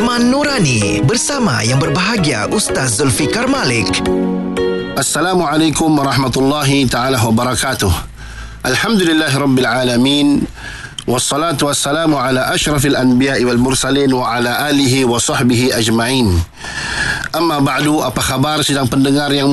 Rahman Nurani bersama yang berbahagia Ustaz Zulfikar Malik. Assalamualaikum warahmatullahi ta'ala wabarakatuh. Alhamdulillahirabbil alamin. Wassalatu wassalamu ala asyrafil anbiya'i wal mursalin wa ala alihi wa sahbihi ajma'in. Amma ba'du, apa khabar sidang pendengar yang